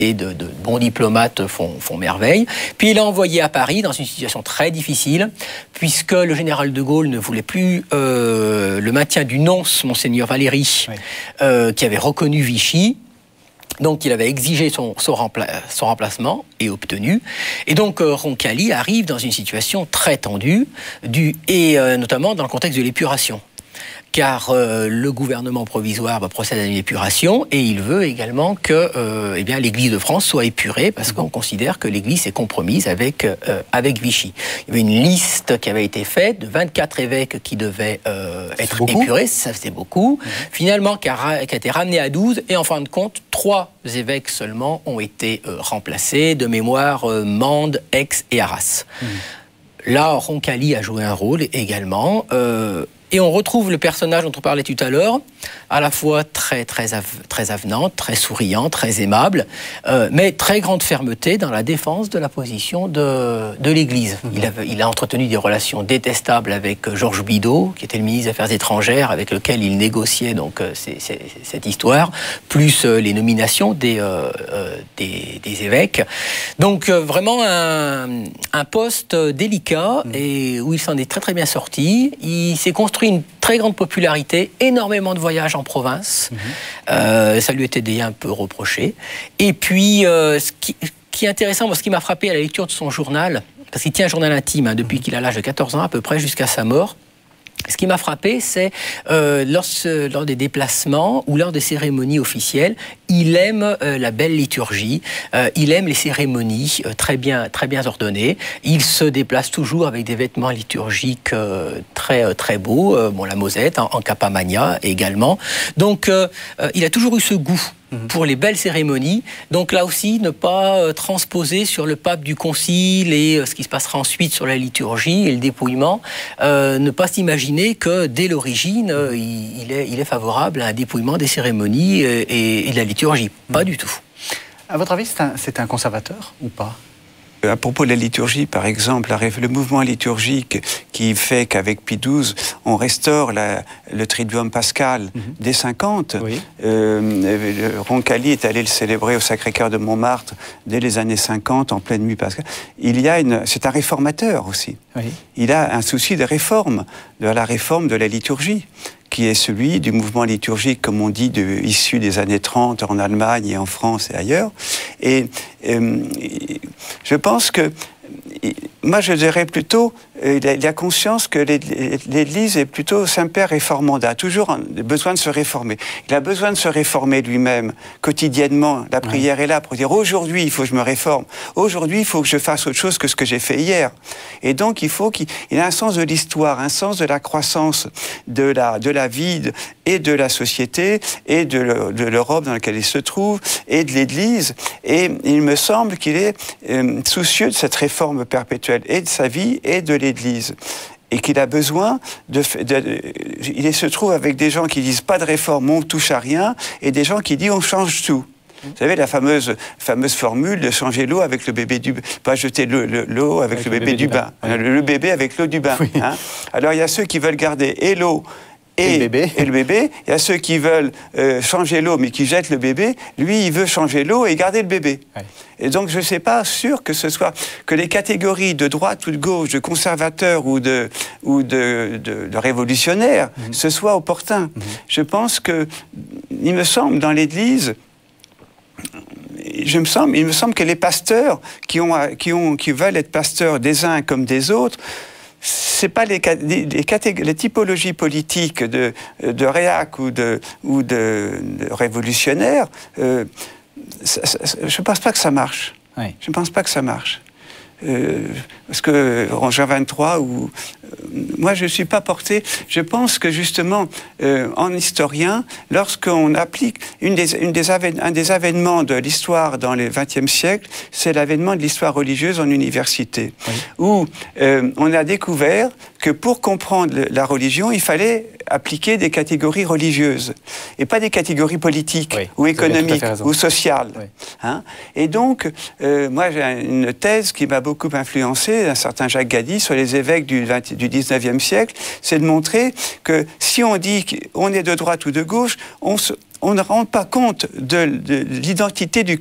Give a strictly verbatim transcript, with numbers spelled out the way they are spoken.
et de, de bons diplomates font, font merveille. Puis il a envoyé à Paris dans une situation très difficile, puisque le général de Gaulle ne voulait plus euh, le maintien du nonce, Monseigneur Valéry, oui. euh, qui avait reconnu Vichy. Donc il avait exigé son, son, rempla- son remplacement et obtenu. Et donc euh, Roncalli arrive dans une situation très tendue, du, et euh, notamment dans le contexte de l'épuration. Car euh, le gouvernement provisoire va procéder à une épuration et il veut également que euh, eh bien, l'Église de France soit épurée parce qu'on considère que l'Église est compromise avec, euh, avec Vichy. Il y avait une liste qui avait été faite de vingt-quatre évêques qui devaient euh, être épurés, ça faisait beaucoup, mmh. finalement qui a, qui a été ramené à douze et en fin de compte, trois évêques seulement ont été euh, remplacés, de mémoire euh, Mende, Aix et Arras. Mmh. Là, Roncalli a joué un rôle également. Euh, Et on retrouve le personnage dont on parlait tout à l'heure, à la fois très, très, av- très avenant, très souriant, très aimable, euh, mais très grande fermeté dans la défense de la position de, de l'Église. Mmh. Il, a, il a entretenu des relations détestables avec Georges Bidault, qui était le ministre des Affaires étrangères, avec lequel il négociait donc, c'est, c'est, cette histoire, plus euh, les nominations des, euh, euh, des, des évêques. Donc euh, vraiment un, un poste délicat mmh. et où il s'en est très très bien sorti. Il s'est construit une très grande popularité, énormément de voyages en province. Mmh. Euh, ça lui était déjà un peu reproché. Et puis, euh, ce, qui, ce qui est intéressant, moi, ce qui m'a frappé à la lecture de son journal, parce qu'il tient un journal intime hein, depuis mmh. qu'il a l'âge de quatorze ans à peu près jusqu'à sa mort. Ce qui m'a frappé, c'est euh, lors, lors des déplacements ou lors des cérémonies officielles, il aime euh, la belle liturgie, euh, il aime les cérémonies euh, très bien, très bien ordonnées. Il se déplace toujours avec des vêtements liturgiques euh, très, euh, très beaux, euh, bon, la mosette, en, en capamania également. Donc, euh, euh, il a toujours eu ce goût pour les belles cérémonies. Donc là aussi, ne pas euh, transposer sur le pape du concile et euh, ce qui se passera ensuite sur la liturgie et le dépouillement. Euh, ne pas s'imaginer que dès l'origine, euh, il, il, est, il est favorable à un dépouillement des cérémonies et, et, et de la liturgie. Pas mmh. du tout. À votre avis, c'est un, c'est un conservateur ou pas ? À propos de la liturgie, par exemple, le mouvement liturgique qui fait qu'avec Pie douze, on restaure la, le Triduum pascal mm-hmm. dès cinquante. Oui. Euh, Roncalli est allé le célébrer au Sacré-Cœur de Montmartre dès les années cinquante, en pleine nuit pascale. Il y a une, c'est un réformateur aussi. Oui. Il a un souci de réforme, de la réforme de la liturgie, qui est celui du mouvement liturgique, comme on dit, de, issu des années trente en Allemagne et en France et ailleurs. Et euh, je pense que, moi je dirais plutôt, il a conscience que l'Église est plutôt Saint-Père réformanda, toujours besoin de se réformer. Il a besoin de se réformer lui-même, quotidiennement. La prière ouais. est là pour dire, aujourd'hui, il faut que je me réforme. Aujourd'hui, il faut que je fasse autre chose que ce que j'ai fait hier. Et donc, il faut qu'il il a un sens de l'histoire, un sens de la croissance de la, de la vie et de la société, et de, le, de l'Europe dans laquelle il se trouve, et de l'Église. Et il me semble qu'il est euh, soucieux de cette réforme perpétuelle, et de sa vie, et de l'Église. Église, et qu'il a besoin de, de, de... Il se trouve avec des gens qui disent pas de réforme, on touche à rien, et des gens qui disent on change tout. Vous savez, la fameuse, fameuse formule de changer l'eau avec le bébé du bain, pas jeter le, le, l'eau avec, avec le, bébé le bébé du bain, bain. Oui. Le, le bébé avec l'eau du bain. Oui. Hein. Alors il y a ceux qui veulent garder et l'eau Et, et, le bébé. et le bébé. Il y a ceux qui veulent euh, changer l'eau, mais qui jettent le bébé. Lui, il veut changer l'eau et garder le bébé. Ouais. Et donc, je ne suis pas sûr que ce soit que les catégories de droite ou de gauche, de conservateurs ou de, ou de, de, de révolutionnaires, mmh. ce soit opportun. Mmh. Je pense que, il me semble, dans l'Église, je me semble, il me semble que les pasteurs qui, ont, qui, ont, qui veulent être pasteurs des uns comme des autres, c'est pas les, les, les, les typologies politiques de, de réac ou de, ou de, de révolutionnaires. Euh, ça, ça, je ne pense pas que ça marche. Oui. Je ne pense pas que ça marche. Euh, parce que en Jean vingt-trois, où, euh, moi je ne suis pas porté, je pense que justement, euh, en historien, lorsqu'on applique, une des, une des avè- un des avènements de l'histoire dans le vingtième siècle, c'est l'avènement de l'histoire religieuse en université, oui. où euh, on a découvert que pour comprendre le, la religion, il fallait appliquer des catégories religieuses, et pas des catégories politiques, oui, ou économiques, ou sociales. Oui. Hein? Et donc, euh, moi j'ai une thèse qui m'a beaucoup influencé, un certain Jacques Gady, sur les évêques du, vingt, du dix-neuvième siècle, c'est de montrer que si on dit qu'on est de droite ou de gauche, on, se, on ne rend pas compte de, de l'identité du